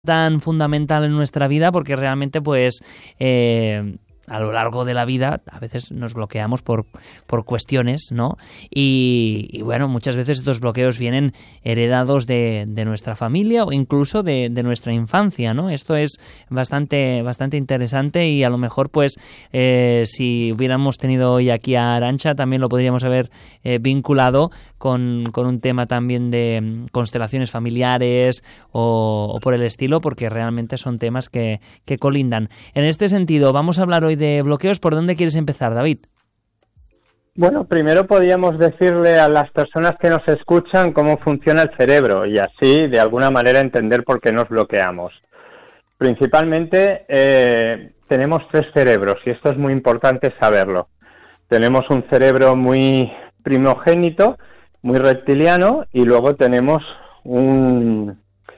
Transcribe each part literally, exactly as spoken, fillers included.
tan fundamental en nuestra vida porque realmente pues eh, a lo largo de la vida a veces nos bloqueamos por, por cuestiones, ¿no? Y, y bueno, muchas veces estos bloqueos vienen heredados de, de nuestra familia o incluso de, de nuestra infancia, ¿no? Esto es bastante, bastante interesante y a lo mejor pues eh, si hubiéramos tenido hoy aquí a Arantxa también lo podríamos haber eh, vinculado con, con un tema también de constelaciones familiares o, o por el estilo, porque realmente son temas que, que colindan. En este sentido, vamos a hablar hoy de bloqueos. ¿Por dónde quieres empezar, David? Bueno, primero podríamos decirle a las personas que nos escuchan cómo funciona el cerebro y así, de alguna manera, entender por qué nos bloqueamos. Principalmente, eh, tenemos tres cerebros y esto es muy importante saberlo. Tenemos un cerebro muy primogénito, muy reptiliano, y luego tenemos un,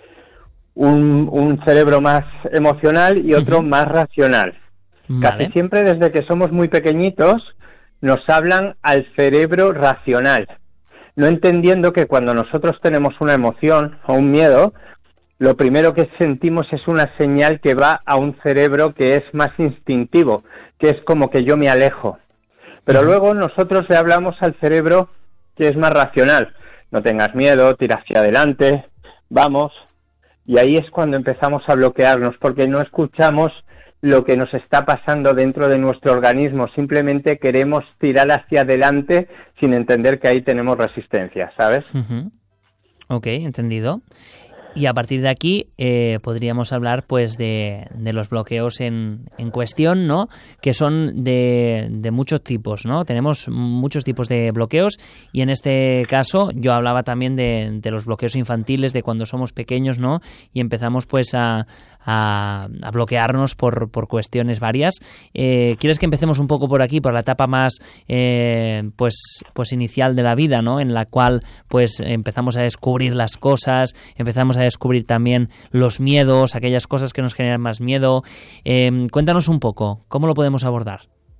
un, un cerebro más emocional y otro uh-huh. más racional. Vale. Casi siempre desde que somos muy pequeñitos nos hablan al cerebro racional, no entendiendo que cuando nosotros tenemos una emoción o un miedo, lo primero que sentimos es una señal que va a un cerebro que es más instintivo, que es como que yo me alejo. Pero uh-huh. luego nosotros le hablamos al cerebro que es más racional. No tengas miedo, tira hacia adelante, vamos. Y ahí es cuando empezamos a bloquearnos, porque no escuchamos lo que nos está pasando dentro de nuestro organismo. Simplemente queremos tirar hacia adelante sin entender que ahí tenemos resistencia, ¿sabes? Uh-huh. Ok, entendido. Y a partir de aquí eh, podríamos hablar pues de, de los bloqueos en, en cuestión, ¿no? Que son de, de muchos tipos, ¿no? Tenemos muchos tipos de bloqueos y en este caso yo hablaba también de, de los bloqueos infantiles, de cuando somos pequeños, ¿no? Y empezamos pues a, a, a bloquearnos por, por cuestiones varias. Eh, ¿Quieres que empecemos un poco por aquí, por la etapa más eh, pues, pues inicial de la vida, ¿no? En la cual pues empezamos a descubrir las cosas, empezamos a descubrir también los miedos, aquellas cosas que nos generan más miedo. Eh, cuéntanos un poco, ¿cómo lo podemos abordar?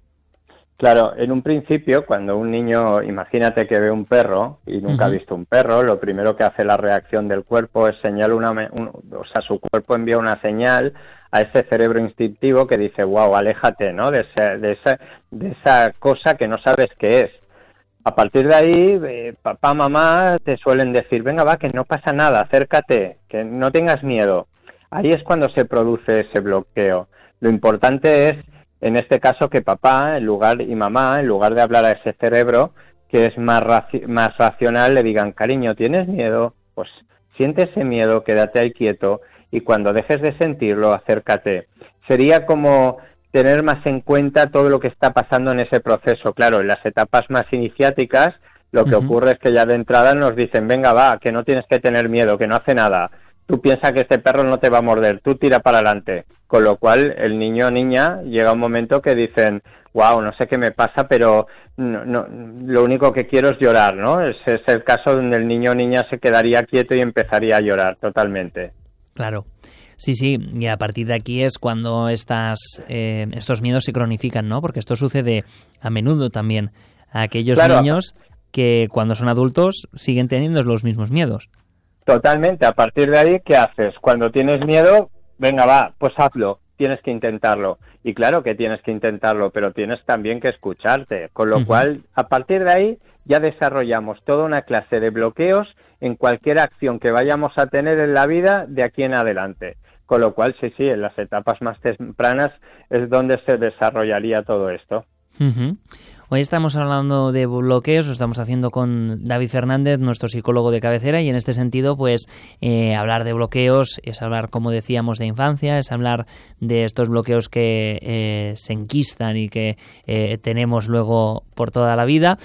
Claro, en un principio, cuando un niño, imagínate que ve un perro y nunca uh-huh. ha visto un perro, lo primero que hace la reacción del cuerpo es señalar una, un, o sea, su cuerpo envía una señal a ese cerebro instintivo que dice, wow, aléjate, ¿no? De, ese, de, esa, de esa cosa que no sabes qué es. A partir de ahí, eh, papá, mamá te suelen decir, venga, va, que no pasa nada, acércate, que no tengas miedo. Ahí es cuando se produce ese bloqueo. Lo importante es, en este caso, que papá en lugar y mamá, en lugar de hablar a ese cerebro, que es más, raci- más racional, le digan, cariño, ¿tienes miedo? Pues siente ese miedo, quédate ahí quieto, y cuando dejes de sentirlo, acércate. Sería como tener más en cuenta todo lo que está pasando en ese proceso. Claro, en las etapas más iniciáticas, lo que uh-huh. ocurre es que ya de entrada nos dicen, venga, va, que no tienes que tener miedo, que no hace nada. Tú piensas que este perro no te va a morder, tú tira para adelante. Con lo cual, el niño o niña llega un momento que dicen, wow, no sé qué me pasa, pero no, no, lo único que quiero es llorar, ¿no? Ese es el caso donde el niño o niña se quedaría quieto y empezaría a llorar totalmente. Claro. Sí, sí, y a partir de aquí es cuando estas, eh, estos miedos se cronifican, ¿no? Porque esto sucede a menudo también a aquellos claro, niños que cuando son adultos siguen teniendo los mismos miedos. Totalmente, a partir de ahí, ¿qué haces? Cuando tienes miedo, venga, va, pues hazlo, tienes que intentarlo. Y claro que tienes que intentarlo, pero tienes también que escucharte. Con lo uh-huh. cual, a partir de ahí, ya desarrollamos toda una clase de bloqueos en cualquier acción que vayamos a tener en la vida de aquí en adelante. Con lo cual, sí, sí, en las etapas más tempranas es donde se desarrollaría todo esto. Uh-huh. Hoy estamos hablando de bloqueos, lo estamos haciendo con David Fernández, nuestro psicólogo de cabecera, y en este sentido, pues, eh, hablar de bloqueos es hablar, como decíamos, de infancia, es hablar de estos bloqueos que eh, se enquistan y que eh, tenemos luego por toda la vida.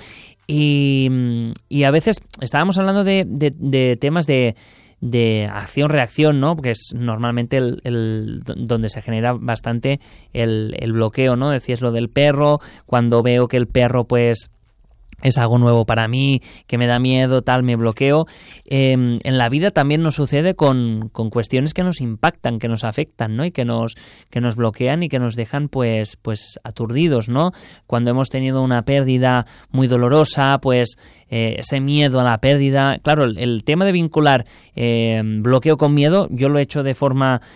Y, y a veces estábamos hablando de, de, de temas de de acción-reacción, ¿no? Porque es normalmente el, el donde se genera bastante el, el bloqueo, ¿no? Decías lo del perro, cuando veo que el perro, pues, es algo nuevo para mí, que me da miedo, tal, me bloqueo. Eh, en la vida también nos sucede con, con cuestiones que nos impactan, que nos afectan, ¿no? Y que nos, que nos bloquean y que nos dejan, pues, pues aturdidos, ¿no? Cuando hemos tenido una pérdida muy dolorosa, pues eh, ese miedo a la pérdida. Claro, el, el tema de vincular eh, bloqueo con miedo, yo lo he hecho de forma